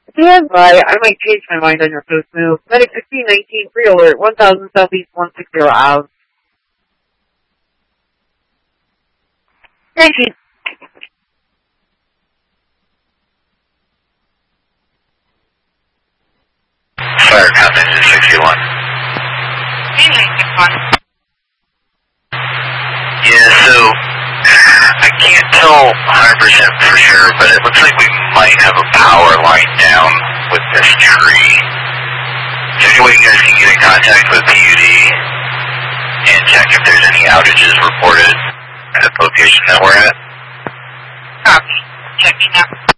Stand by. I might change my mind on your post move. Medic 1619, free alert, 1000 Southeast 160 Ave. Thank you. Fire contact 61. Yeah, so I can't tell 100% for sure, but it looks like we might have a power line down with this tree. Is there any way you guys can get in contact with PUD and check if there's any outages reported at the location that we're at? Copy. Checking now.